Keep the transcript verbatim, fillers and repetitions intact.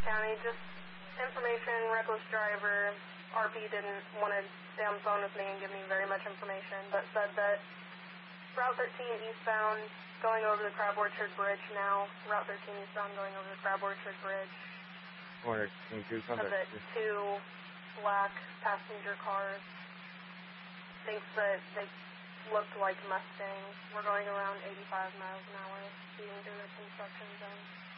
County, just information, reckless driver. R P didn't want to stay on the phone with me and give me very much information, but said that Route thirteen eastbound going over the Crab Orchard Bridge now. Route thirteen eastbound going over the Crab Orchard Bridge. Order, can you do something? Of the two black passenger cars. Thinks that they looked like Mustangs. We're going around eighty-five miles an hour, speeding through the construction zone.